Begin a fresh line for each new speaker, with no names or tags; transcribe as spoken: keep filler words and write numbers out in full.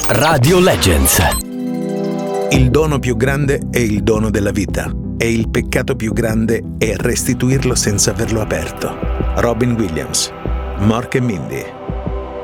Radio Legends.
Il dono più grande è il dono della vita e il peccato più grande è restituirlo senza averlo aperto. Robin Williams, Mork e Mindy.